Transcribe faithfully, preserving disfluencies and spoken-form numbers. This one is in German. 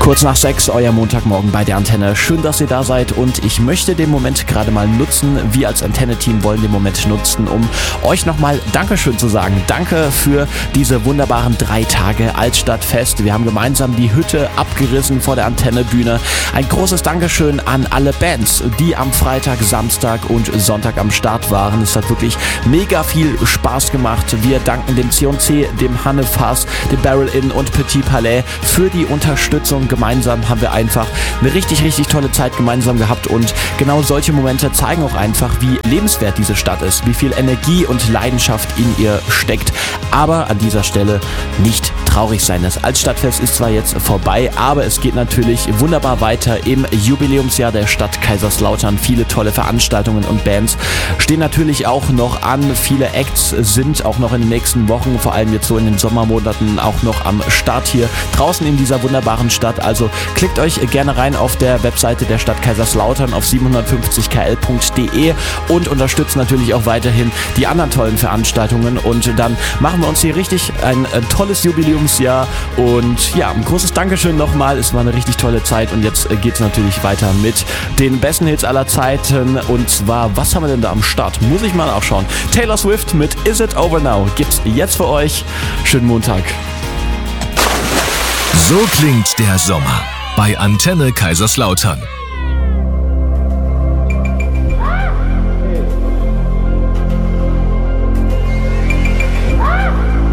Kurz nach sechs, euer Montagmorgen bei der Antenne. Schön, dass ihr da seid und ich möchte den Moment gerade mal nutzen. Wir als Antenne-Team wollen den Moment nutzen, um euch nochmal Dankeschön zu sagen. Danke für diese wunderbaren drei Tage Altstadtfest. Wir haben gemeinsam die Hütte abgerissen vor der Antennebühne. Ein großes Dankeschön an alle Bands, die am Freitag, Samstag und Sonntag am Start waren. Es hat wirklich mega viel Spaß gemacht. Wir danken dem C und C, dem Hannefass, dem Barrel Inn und Petit Palais für die Unterstützung. Gemeinsam haben wir einfach eine richtig, richtig tolle Zeit gemeinsam gehabt und genau solche Momente zeigen auch einfach, wie lebenswert diese Stadt ist, wie viel Energie und Leidenschaft in ihr steckt. Aber an dieser Stelle nicht traurig sein. Das Altstadtfest ist zwar jetzt vorbei, aber es geht natürlich wunderbar weiter im Jubiläumsjahr der Stadt Kaiserslautern. Viele tolle Veranstaltungen und Bands stehen natürlich auch noch an. Viele Acts sind auch noch in den nächsten Wochen, vor allem jetzt so in den Sommermonaten, auch noch am Start hier draußen in dieser wunderbaren Stadt. Also klickt euch gerne rein auf der Webseite der Stadt Kaiserslautern auf siebenhundertfünfzig k l punkt d e und unterstützt natürlich auch weiterhin die anderen tollen Veranstaltungen. Und dann machen wir uns hier richtig ein, ein tolles Jubiläumsjahr. Und ja, ein großes Dankeschön nochmal. Es war eine richtig tolle Zeit und jetzt geht es natürlich weiter mit den besten Hits aller Zeiten. Und zwar, was haben wir denn da am Start? Muss ich mal nachschauen. Taylor Swift mit Is It Over Now gibt's jetzt für euch. Schönen Montag. So klingt der Sommer bei Antenne Kaiserslautern.